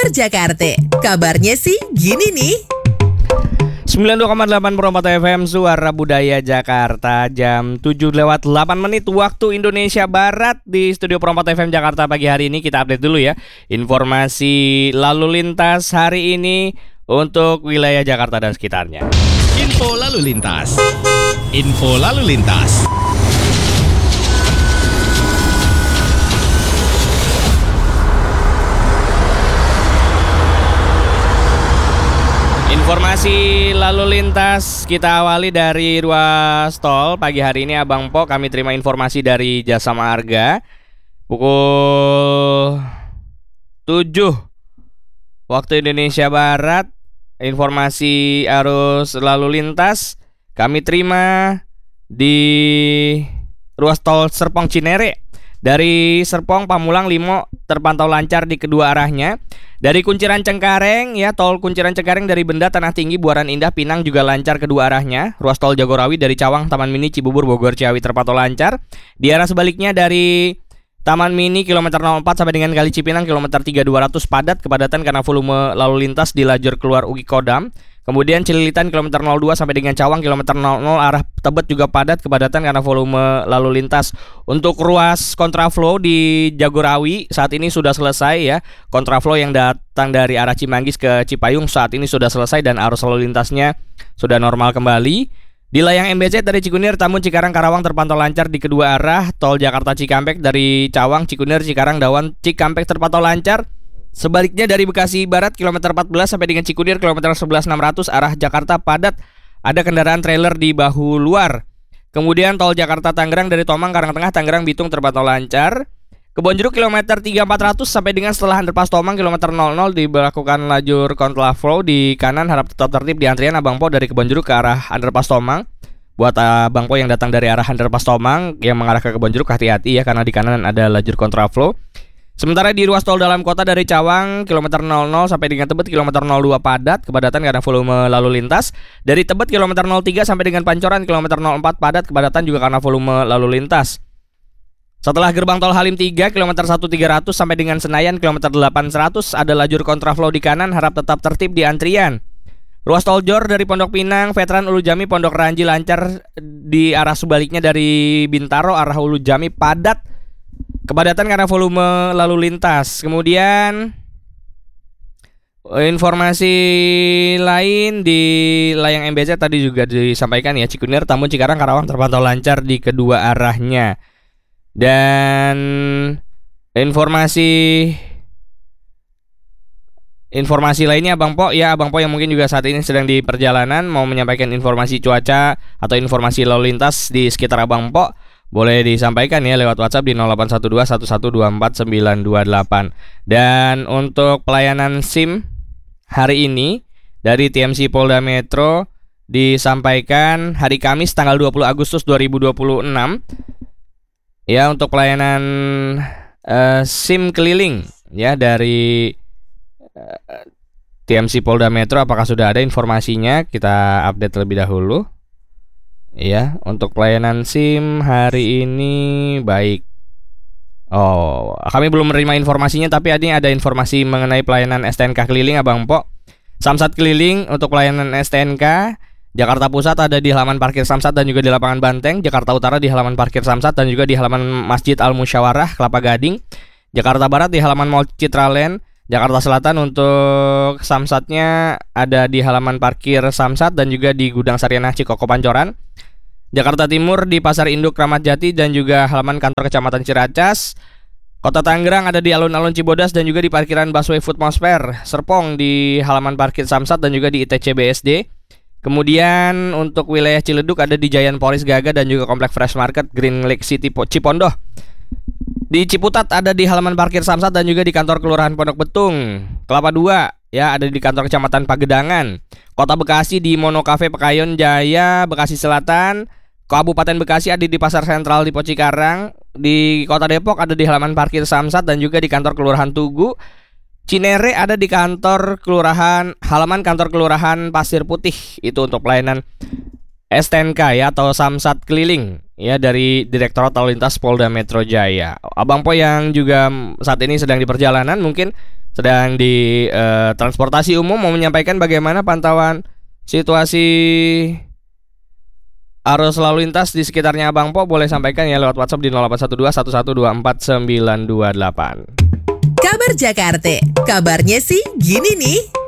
Luar Jakarta. Kabarnya sih gini nih. 92,8 Perompak FM Suara Budaya Jakarta. Jam 7:08 waktu Indonesia Barat. Di studio Perompak FM Jakarta pagi hari ini kita update dulu ya informasi lalu lintas hari ini untuk wilayah Jakarta dan sekitarnya. Info lalu lintas. Info lalu lintas. Informasi lalu lintas kita awali dari ruas tol. Pagi hari ini Abang Po kami terima informasi dari Jasa Marga pukul 7 waktu Indonesia Barat. Informasi arus lalu lintas kami terima di ruas tol Serpong Cinere. Dari Serpong, Pamulang, Limo terpantau lancar di kedua arahnya. Dari Kunciran Cengkareng ya, tol Kunciran Cengkareng dari Benda, Tanah Tinggi, Buaran Indah, Pinang juga lancar kedua arahnya. Ruas tol Jagorawi dari Cawang, Taman Mini, Cibubur, Bogor, Ciawi terpantau lancar. Di arah sebaliknya dari Taman Mini kilometer 04 sampai dengan Kali Cipinang kilometer 3200 padat, kepadatan karena volume lalu lintas di lajur keluar Ugi Kodam. Kemudian Cililitan kilometer 02 sampai dengan Cawang kilometer 00 arah Tebet juga padat, kepadatan karena volume lalu lintas. Untuk ruas kontraflow di Jagorawi saat ini sudah selesai ya. Kontraflow yang datang dari arah Cimanggis ke Cipayung saat ini sudah selesai dan arus lalu lintasnya sudah normal kembali. Di layang MBZ dari Cikunir, Tambun, Cikarang, Karawang terpantau lancar di kedua arah. Tol Jakarta Cikampek dari Cawang, Cikunir, Cikarang, Dawan, Cikampek terpantau lancar. Sebaliknya dari Bekasi Barat kilometer 14 sampai dengan Cikunir kilometer 11.600 arah Jakarta padat, ada kendaraan trailer di bahu luar. Kemudian tol Jakarta Tangerang dari Tomang, Karangtengah, Tangerang, Bitung terpantau lancar. Kebonjeruk kilometer 3400 sampai dengan setelah underpass Tomang kilometer 00 diberlakukan lajur kontraflow di kanan, harap tetap tertib di antrian Abang Po dari Kebonjeruk ke arah underpass Tomang. Buat Abang Po yang datang dari arah underpass Tomang yang mengarah ke Kebonjeruk, hati-hati ya karena di kanan ada lajur kontraflow. Sementara di ruas tol dalam kota dari Cawang kilometer 00 sampai dengan Tebet kilometer 02 padat, kepadatan karena volume lalu lintas. Dari Tebet kilometer 03 sampai dengan Pancoran kilometer 04 padat, kepadatan juga karena volume lalu lintas. Setelah gerbang tol Halim 3 kilometer 1300 sampai dengan Senayan kilometer 800 ada lajur kontraflow di kanan, harap tetap tertib di antrian. Ruas tol Jor dari Pondok Pinang, Veteran, Ulu Jami, Pondok Ranji lancar. Di arah sebaliknya dari Bintaro arah Ulu Jami padat, kepadatan karena volume lalu lintas. Kemudian informasi lain di layang MBZ tadi juga disampaikan ya, Cikunir, Tambun, Cikarang, Karawang terpantau lancar di kedua arahnya. Dan informasi lainnya Abang Po ya, Abang Po yang mungkin juga saat ini sedang di perjalanan mau menyampaikan informasi cuaca atau informasi lalu lintas di sekitar Abang Po, boleh disampaikan ya lewat WhatsApp di 0812 1124 928. Dan untuk pelayanan SIM hari ini dari TMC Polda Metro disampaikan hari Kamis tanggal 20 Agustus 2026 ya, untuk pelayanan SIM keliling ya dari TMC Polda Metro. Apakah sudah ada informasinya? Kita update terlebih dahulu. Ya, untuk pelayanan SIM hari ini baik. Oh, kami belum menerima informasinya, tapi ini ada informasi mengenai pelayanan STNK keliling Abang Po. Samsat keliling untuk pelayanan STNK Jakarta Pusat ada di halaman parkir Samsat dan juga di lapangan Banteng. Jakarta Utara di halaman parkir Samsat dan juga di halaman Masjid Al Musyawarah Kelapa Gading. Jakarta Barat di halaman Mall Citraland. Jakarta Selatan untuk Samsatnya ada di halaman parkir Samsat dan juga di Gudang Saryanah Cikoko Pancoran. Jakarta Timur di Pasar Induk Kramat Jati dan juga halaman kantor Kecamatan Ciracas. Kota Tangerang ada di alun-alun Cibodas dan juga di parkiran Busway Foodmosfer. Serpong di halaman parkir Samsat dan juga di ITC BSD. Kemudian untuk wilayah Ciledug ada di Giant Polis Gaga dan juga Komplek Fresh Market Green Lake City Cipondoh. Di Ciputat ada di halaman parkir Samsat dan juga di kantor Kelurahan Pondok Betung. Kelapa II ya ada di kantor Kecamatan Pagedangan. Kota Bekasi di Mono Cafe Pekayon Jaya, Bekasi Selatan. Kabupaten Bekasi ada di Pasar Sentral di Cikarang. Di Kota Depok ada di halaman parkir Samsat dan juga di kantor Kelurahan Tugu. Cinere ada di kantor kelurahan, halaman kantor kelurahan Pasir Putih. Itu untuk pelayanan STNK ya atau Samsat keliling ya dari Direktorat Lalu Lintas Polda Metro Jaya. Abang Po yang juga saat ini sedang di perjalanan mungkin sedang di transportasi umum mau menyampaikan bagaimana pantauan situasi arus lalu lintas di sekitarnya Abang Po, boleh sampaikan ya lewat WhatsApp di 0812 1124 928. Kabar Jakarta, kabarnya sih gini nih.